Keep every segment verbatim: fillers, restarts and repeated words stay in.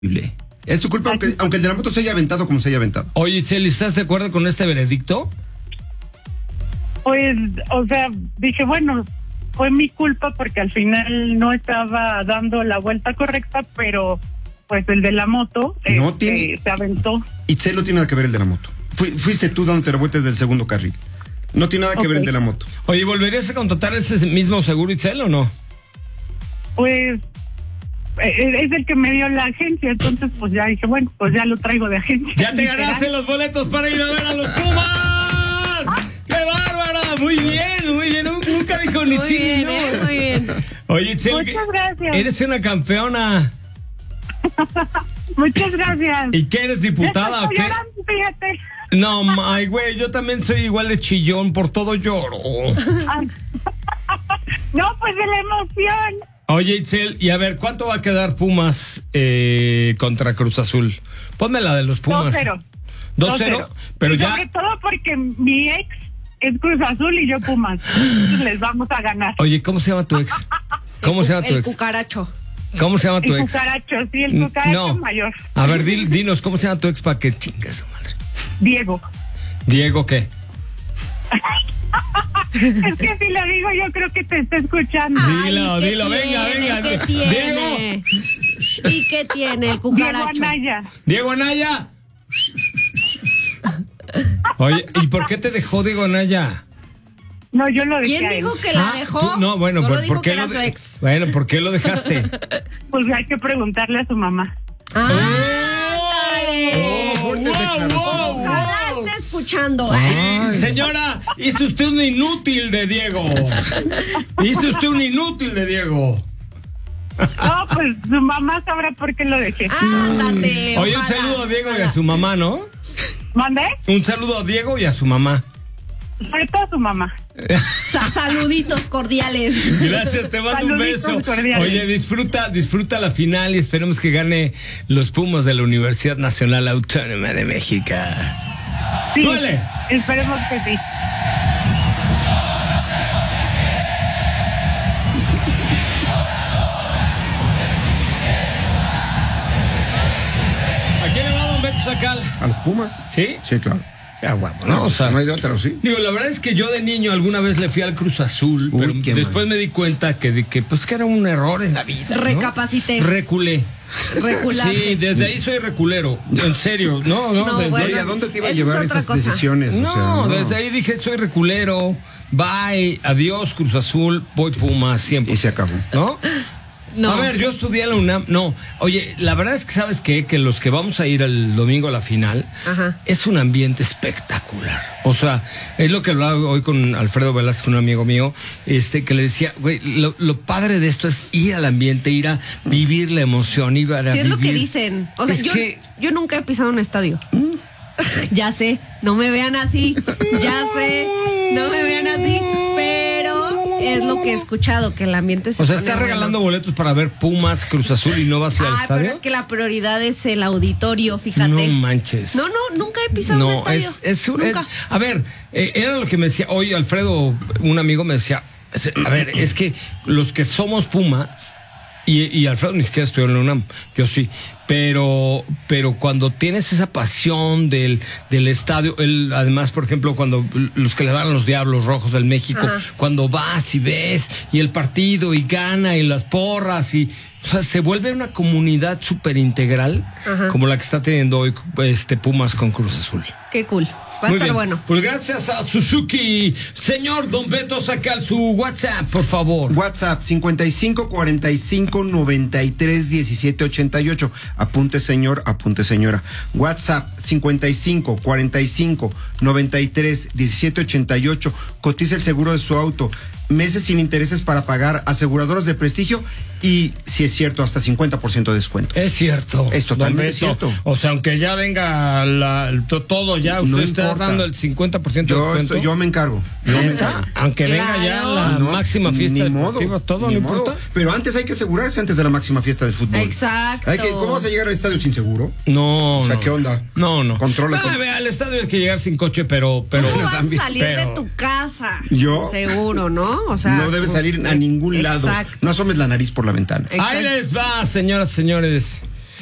Es tu culpa, aunque, aunque el de la moto se haya aventado como se haya aventado. Oye, Itzel, ¿estás de acuerdo con este veredicto? Pues, o sea, dije, bueno, fue mi culpa porque al final no estaba dando la vuelta correcta, pero pues el de la moto eh, no tiene... eh, se aventó. Itzel no tiene nada que ver el de la moto. Fui, fuiste tú dándote la vuelta desde el segundo carril. No tiene nada que okay. ver el de la moto. Oye, ¿volverías a contratar ese mismo seguro, Itzel, o no? Pues es el que me dio la agencia, entonces pues ya dije, bueno, pues ya lo traigo de agencia. ¡Ya te ganaste los boletos para ir a ver a los Pumas! ¡Qué bárbara! Muy bien, muy bien. Nunca dijo ni muy sí bien, ni no. Eh, muy bien. Oye, Itzel, muchas gracias. Eres una campeona. Muchas gracias. ¿Y qué eres, diputada o qué? Llorando, fíjate. No, ay, güey, yo también soy igual de chillón, por todo lloro. No, pues de la emoción. Oye, Itzel, y a ver, ¿cuánto va a quedar Pumas eh, contra Cruz Azul? Ponme la de los Pumas. dos cero. dos cero, pero ya... Sobre todo porque mi ex es Cruz Azul y yo Pumas. Entonces les vamos a ganar. Oye, ¿cómo se llama tu ex? ¿Cómo el, se llama tu el ex? El cucaracho. ¿Cómo se llama tu el ex? El cucaracho, sí, el cucaracho no. mayor. A ver, di, dinos, ¿cómo se llama tu ex para que chingue su madre? Diego. ¿Diego qué? Es que si lo digo yo creo que te está escuchando. Dilo, Ay, dilo, tiene? venga, venga. ¿Qué tiene? Diego. ¿Y qué tiene el cucaracho? Diego Anaya. Diego Anaya. Oye, ¿y por qué te dejó Diego Anaya? No, yo lo dejé. ¿Quién dijo que la ah, dejó? Tú, no, bueno, Solo ¿por, dijo ¿por qué que lo era su de... ex? Bueno, ¿por qué lo dejaste? Pues hay que preguntarle a su mamá. Ah, oh, fuertes declaraciones. Ojalá esté escuchando. Ay. Señora, hizo usted un inútil de Diego. Hizo usted un inútil de Diego. No, pues su mamá sabrá por qué lo dejé. Ándate. Oye, un saludo a Diego ojalá. Y a su mamá, ¿no? ¿Mandé? Un saludo a Diego y a su mamá. Sobre todo a su mamá. Saluditos cordiales. Gracias, te mando Saluditos un beso. cordiales. Oye, disfruta, disfruta la final y esperemos que gane los Pumas de la Universidad Nacional Autónoma de México. Sí, ¡Duele! Esperemos que sí. ¿A quién le va don Beto Sacal? ¿A los Pumas? ¿Sí? Sí, claro. sea guapo, ¿no? ¿no? O sea, no hay de otra, ¿o sí? Digo, la verdad es que yo de niño alguna vez le fui al Cruz Azul, Uy, pero después mal. me di cuenta que, de que, pues, que era un error en la vida, ¿no? Recapacité. Reculé. Reculaste. Sí, desde ahí soy reculero, en serio, no, no, No, desde bueno, ahí, Oye, ¿a dónde te iba a eso llevar es otra esas cosa. decisiones? no, O sea, no, desde ahí dije, soy reculero, bye, adiós Cruz Azul, voy Pumas, siempre. Y se acabó. ¿No? No. A ver, yo estudié en la UNAM. No, oye, la verdad es que sabes qué? Que los que vamos a ir el domingo a la final, Ajá. es un ambiente espectacular. O sea, es lo que hablaba hoy con Alfredo Velázquez, un amigo mío, este, que le decía, güey, lo, lo padre de esto es ir al ambiente, ir a vivir la emoción, ir a Sí, vivir. es lo que dicen. O sea, Es yo, que- yo nunca he pisado un estadio. Ya sé, no me vean así. Ya sé, no me vean así. Pero es lo que he escuchado, que el ambiente se O sea, pone estás bueno. regalando boletos para ver Pumas, Cruz Azul y no vas a ir al Ah, estadio. pero es que la prioridad es el auditorio, fíjate. No manches. No, no, nunca he pisado un No, estadio. es, es un- Nunca. es- a ver, eh, era lo que me decía hoy Alfredo, un amigo me decía, es- a ver, es que los que somos Pumas, y, y Alfredo ni siquiera estudió en la UNAM, yo sí, pero, pero cuando tienes esa pasión del, del estadio, él, además, por ejemplo, cuando los que le van a los Diablos Rojos del México, Ajá. cuando vas y ves, y el partido, y gana, y las porras, y o sea, se vuelve una comunidad súper integral, Ajá. como la que está teniendo hoy este Pumas con Cruz Azul. Qué cool. Va a Muy estar bien. bueno. Pues gracias a Suzuki. Señor Don Beto, saca su WhatsApp, por favor. WhatsApp cincuenta y cinco cuarenta y cinco noventa y tres diecisiete ochenta y ocho. Apunte señor, apunte señora. WhatsApp cincuenta y cinco cuarenta y cinco noventa y tres diecisiete ochenta y ocho. Cotiza el seguro de su auto. Meses sin intereses para pagar, aseguradoras de prestigio y, si es cierto, hasta cincuenta por ciento de descuento. Es cierto. Es totalmente Don Beto. cierto. O sea, aunque ya venga la, to- todo ya, usted No está importa. dando el cincuenta por ciento de Yo, descuento. estoy- yo me encargo. Yo me ¿Neta? encargo. Aunque Claro. venga ya la No, máxima fiesta ni modo, deportiva, todo, ni no modo. importa. Pero antes hay que asegurarse antes de la máxima fiesta de fútbol. Exacto. Hay que, ¿cómo vas a llegar al estadio sin seguro? No, O sea, no. ¿qué onda? No, no. Controla, Ah, con- ve, al estadio hay que llegar sin coche, pero, pero. ¿Cómo vas también, a salir pero- de tu casa? ¿Yo? Seguro, ¿no? O sea, No debes salir a ningún lado. Exacto. No asomes la nariz por la ventana. Exacto. Ahí les va, señoras y señores.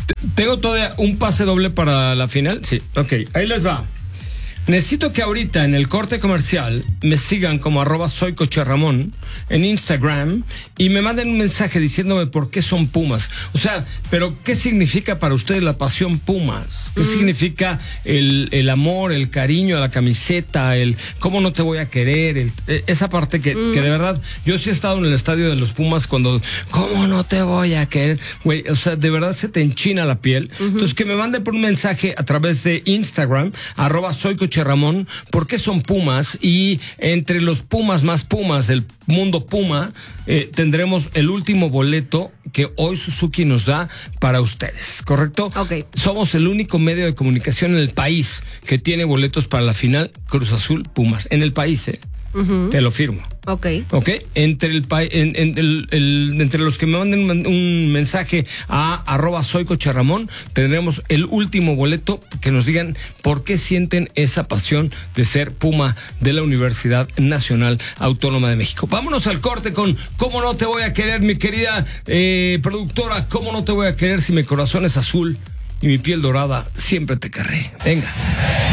¿Tengo todavía un pase doble para la final? Sí, ok, ahí les va. Necesito que ahorita en el corte comercial me sigan como arroba soy Coche Ramón en Instagram y me manden un mensaje diciéndome por qué son Pumas. O sea, pero ¿qué significa para ustedes la pasión Pumas? ¿Qué mm. significa el, el amor, el cariño a la camiseta, el cómo no te voy a querer? El, esa parte que, mm. que de verdad, yo sí he estado en el estadio de los Pumas cuando, ¿cómo no te voy a querer? Güey, o sea, de verdad se te enchina la piel. Uh-huh. Entonces que me manden por un mensaje a través de Instagram, arroba soy Coche Ramón, ¿por qué son Pumas? Y entre los Pumas más Pumas del mundo Puma, eh, tendremos el último boleto que hoy Suzuki nos da para ustedes, ¿correcto? Ok. Somos el único medio de comunicación en el país que tiene boletos para la final Cruz Azul Pumas. En el país, ¿eh? Uh-huh. Te lo firmo. Ok. Ok. Entre el, en, en, el, el entre los que me manden un, un mensaje a arroba soy Coche Ramón, tendremos el último boleto que nos digan por qué sienten esa pasión de ser Puma de la Universidad Nacional Autónoma de México. Vámonos al corte con ¿Cómo no te voy a querer, mi querida eh, productora? ¿Cómo no te voy a querer si mi corazón es azul y mi piel dorada? Siempre te querré. Venga.